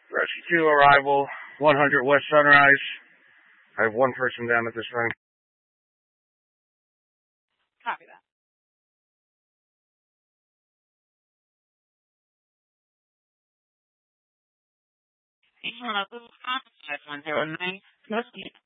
Rescue 2 arrival, 100 West Sunrise. I have one person down at this time. Copy that. He's one of those 109.